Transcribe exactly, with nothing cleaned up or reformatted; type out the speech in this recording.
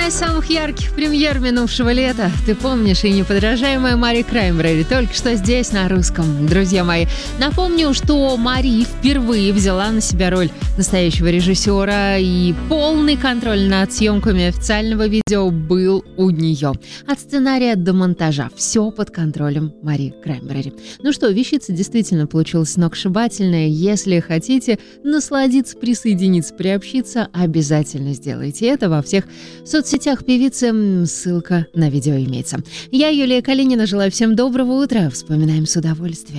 из самых ярких премьер минувшего лета. Ты помнишь, и неподражаемая Мари Краймбрери только что здесь, на русском. Друзья мои, напомню, что Мари впервые взяла на себя роль настоящего режиссера, и полный контроль над съемками официального видео был у нее. От сценария до монтажа. Все под контролем Мари Краймбрери. Ну что, вещица действительно получилась сногсшибательная. Если хотите насладиться, присоединиться, приобщиться, обязательно сделайте это во всех соцсетях певицы. Ссылка на видео имеется. Я, Юлия Калинина, желаю всем доброго утра. Вспоминаем с удовольствием.